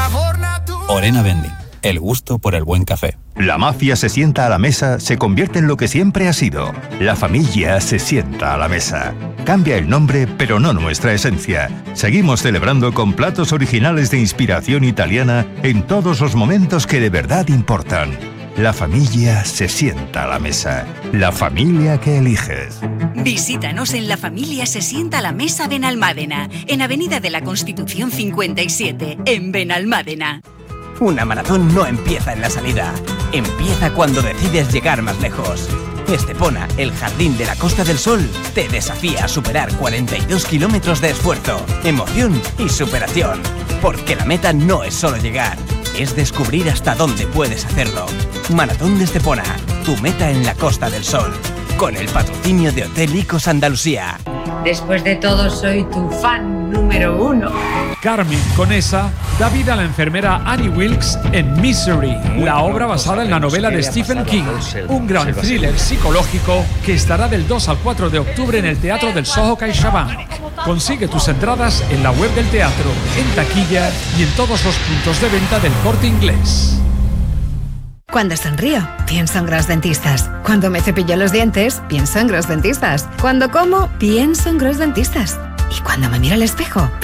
Orena Vending, el gusto por el buen café. La mafia se sienta a la mesa, se convierte en lo que siempre ha sido. La familia se sienta a la mesa. Cambia el nombre, pero no nuestra esencia. Seguimos celebrando con platos originales de inspiración italiana en todos los momentos que de verdad importan. La familia se sienta a la mesa. La familia que eliges. Visítanos en La Familia se sienta a la mesa Benalmádena, en Avenida de la Constitución 57, en Benalmádena. Una maratón no empieza en la salida, empieza cuando decides llegar más lejos. Estepona, el jardín de la Costa del Sol, te desafía a superar 42 kilómetros de esfuerzo, emoción y superación. Porque la meta no es solo llegar, es descubrir hasta dónde puedes hacerlo. Maratón de Estepona, tu meta en la Costa del Sol. Con el patrocinio de Hotel Icos Andalucía. Después de todo, soy tu fan número 1. Carmen Conesa da vida a la enfermera Annie Wilkes en Misery, la obra basada en la novela de Stephen King. Un gran thriller psicológico que estará del 2 al 4 de octubre en el Teatro del Soho CaixaBank. Consigue tus entradas en la web del teatro, en taquilla y en todos los puntos de venta del Corte Inglés. Cuando sonrío, pienso en Gros Dentistas. Cuando me cepillo los dientes, pienso en Gros Dentistas. Cuando como, pienso en Gros Dentistas. Y cuando me miro al espejo,